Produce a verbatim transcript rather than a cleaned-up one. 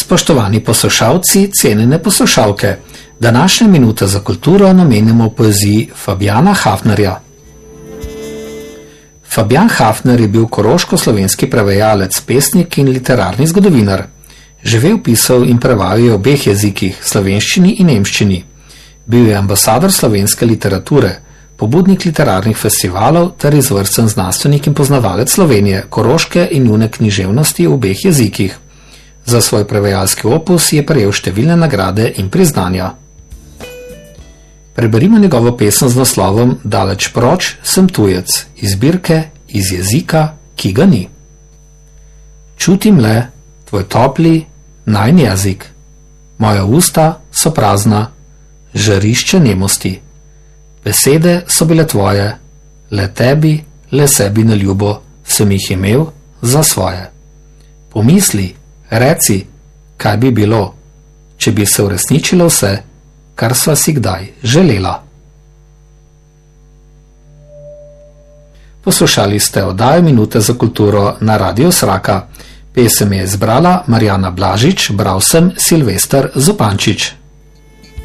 Spoštovani poslušalci, cenjene poslušalke, današnja minuta za kulturo namenjamo poeziji Fabijana Hafnerja. Fabijan Hafner je bil koroško-slovenski prevajalec, pesnik in literarni zgodovinar. Živel, pisal in prevajal v obeh jezikih, slovenščini in nemščini. Bil je ambasador slovenske literature, pobudnik literarnih festivalov ter izvrsten znanstvenik in poznavalec Slovenije, Koroške in njune književnosti v obeh jezikih. Za svoj prevajalski opus je prejel številne nagrade in priznanja. Preberimo njegovo pesem z naslovom Daleč proč, sem tujec, iz zbirke Iz jezika, ki ga ni. Čutim le tvoj topli, najin jezik. Moja usta so prazna, žarišče nemosti. Besede so bile tvoje, le tebi, le sebi na ljubo sem jih imel za svoje. Pomisli, reci, kaj bi bilo, če bi se uresničilo vse, kar sva si kdaj želela. Poslušali ste oddajo Minute za kulturo na Radiu Sraka. Pesem je izbrala Marjana Blažič, bral sem Silvester Zupančič.